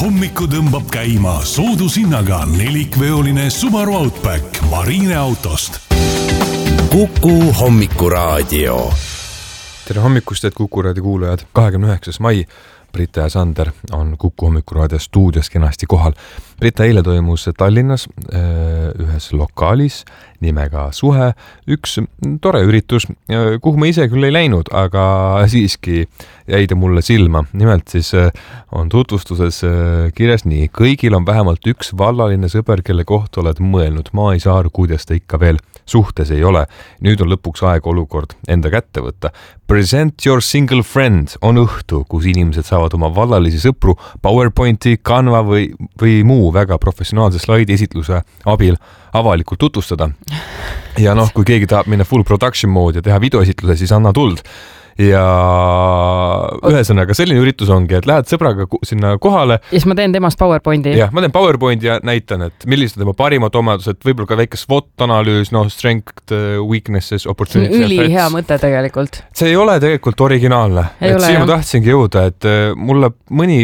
Hommiku tõmbab käima soodushinnaga nelikveoline Subaru Outback Marineautost. Kuku hommikuraadio. Tere hommikust, et Kuku raadio kuulajad. 29. mai. Brita ja Sander on Kuku hommikuraadio stuudios kenasti kohal. Brita eile toimus Tallinnas ühes lokaalis nimega Suhe. Üks tore üritus, kuhu ma ise küll ei läinud, aga siiski jäi ta mulle silma. Nimelt siis on tutvustuses kirjas nii. Kõigil on vähemalt üks vallaline sõber, kelle kohta oled mõelnud. Ma ei saa aru, kuidas ta ikka veel suhtes ei ole. Nüüd on lõpuks aeg olukord enda kätte võtta. Present your single friend on õhtu, kus inimesed saavad oma vallalisi sõpru PowerPointi, Canva või muu väga professionaalse slaidi esitluse abil avalikult tutvustada. Ja kui keegi tahab minna full production mode ja teha videoesitluse, siis anna tuld. Ja ühesõnaga selline üritus ongi, et lähed sõbraga sinna kohale. Ja siis ma teen temast PowerPointi. Jah, ma teen PowerPointi ja näitan, et millised tema parimad omadused, võib-olla ka väike SWOT-analüüs, strength, weaknesses, opportunity. Üli hea mõte tegelikult. See ei ole tegelikult originaalne. Siin ma tahtsingi jõuda, et mulle mõni